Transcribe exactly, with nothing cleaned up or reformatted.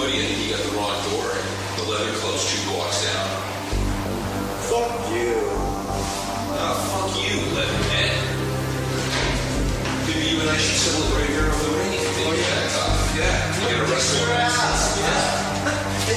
somebody in, he got the wrong door, and the leather closed two blocks